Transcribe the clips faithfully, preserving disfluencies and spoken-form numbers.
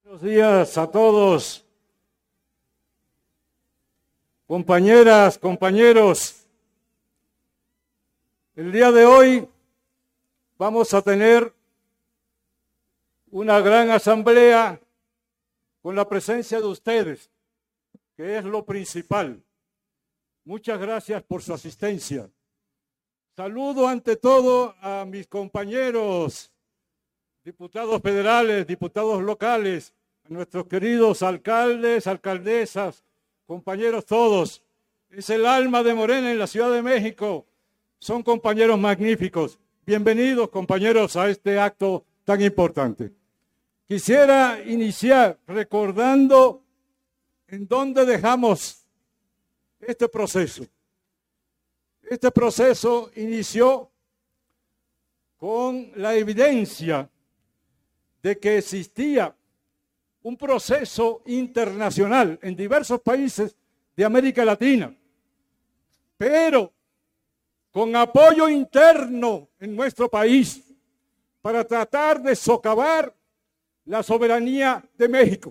Buenos días a todos, compañeras, compañeros. El día de hoy vamos a tener una gran asamblea con la presencia de ustedes, que es lo principal. Muchas gracias por su asistencia. Saludo ante todo a mis compañeros, diputados federales, diputados locales, a nuestros queridos alcaldes, alcaldesas, compañeros todos. Es el alma de Morena en la Ciudad de México. Son compañeros magníficos. Bienvenidos, compañeros, a este acto tan importante. Quisiera iniciar recordando en dónde dejamos este proceso. Este proceso inició con la evidencia de que existía un proceso internacional en diversos países de América Latina, pero con apoyo interno en nuestro país para tratar de socavar la soberanía de México.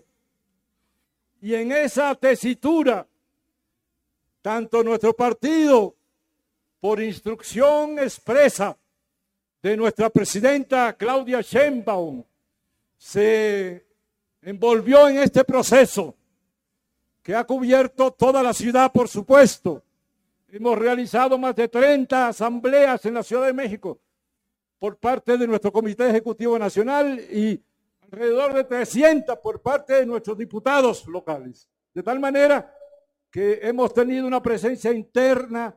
Y en esa tesitura, tanto nuestro partido, por instrucción expresa de nuestra presidenta Claudia Sheinbaum, se envolvió en este proceso que ha cubierto toda la ciudad, por supuesto. Hemos realizado más de treinta asambleas en la Ciudad de México por parte de nuestro Comité Ejecutivo Nacional y alrededor de trescientas por parte de nuestros diputados locales. De tal manera que hemos tenido una presencia interna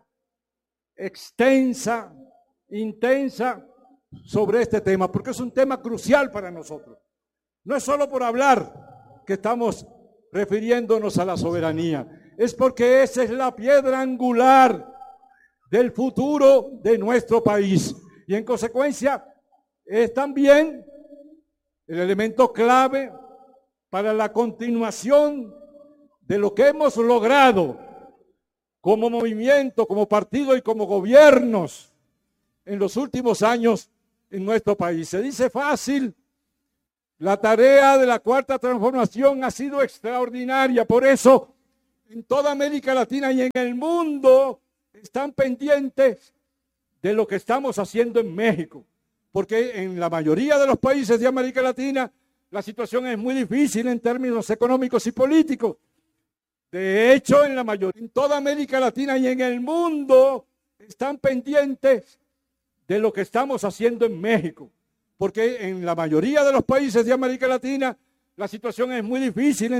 extensa, intensa sobre este tema, porque es un tema crucial para nosotros. No es solo por hablar que estamos refiriéndonos a la soberanía, es porque esa es la piedra angular del futuro de nuestro país y en consecuencia es también el elemento clave para la continuación de lo que hemos logrado como movimiento, como partido y como gobiernos en los últimos años en nuestro país. Se dice fácil, la tarea de la Cuarta Transformación ha sido extraordinaria, por eso en toda América Latina y en el mundo están pendientes de lo que estamos haciendo en México, porque en la mayoría de los países de América Latina la situación es muy difícil en términos económicos y políticos. De hecho, en la mayoría, en toda América Latina y en el mundo están pendientes de lo que estamos haciendo en México, porque en la mayoría de los países de América Latina la situación es muy difícil en